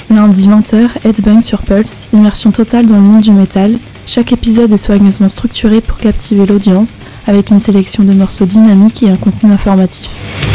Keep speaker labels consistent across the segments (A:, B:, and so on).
A: Lundi 20h, Headbang sur Pulse, immersion totale dans le monde du métal. Chaque épisode est soigneusement structuré pour captiver l'audience, avec une sélection de morceaux dynamiques et un contenu informatif.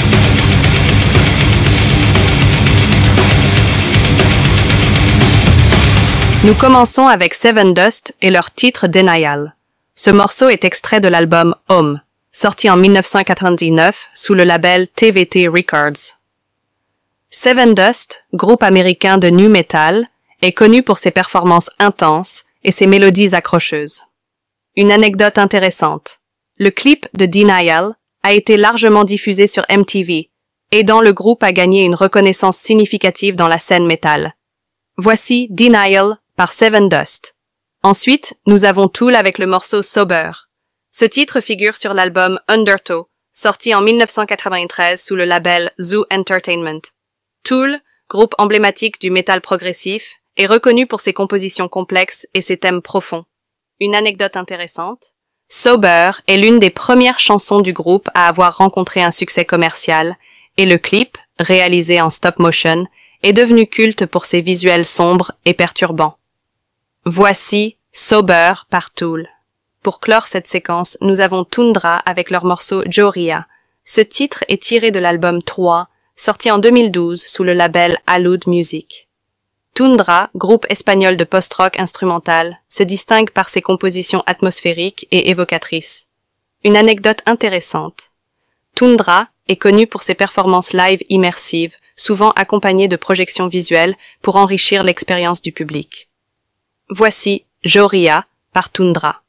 B: Nous commençons avec Sevendust et leur titre Denial. Ce morceau est extrait de l'album Home, sorti en 1999 sous le label TVT Records. Sevendust, groupe américain de nu metal, est connu pour ses performances intenses et ses mélodies accrocheuses. Une anecdote intéressante. Le clip de Denial a été largement diffusé sur MTV, aidant le groupe à gagner une reconnaissance significative dans la scène métal. Voici Denial par Sevendust. Ensuite, nous avons Tool avec le morceau Sober. Ce titre figure sur l'album Undertow, sorti en 1993 sous le label Zoo Entertainment. Tool, groupe emblématique du métal progressif, est reconnu pour ses compositions complexes et ses thèmes profonds. Une anecdote intéressante, Sober est l'une des premières chansons du groupe à avoir rencontré un succès commercial, et le clip, réalisé en stop motion, est devenu culte pour ses visuels sombres et perturbants. Voici Sober par Tool. Pour clore cette séquence, nous avons Tundra avec leur morceau Joria. Ce titre est tiré de l'album 3, sorti en 2012 sous le label Alud Music. Tundra, groupe espagnol de post-rock instrumental, se distingue par ses compositions atmosphériques et évocatrices. Une anecdote intéressante. Tundra est connu pour ses performances live immersives, souvent accompagnées de projections visuelles pour enrichir l'expérience du public. Voici Joria par Tundra.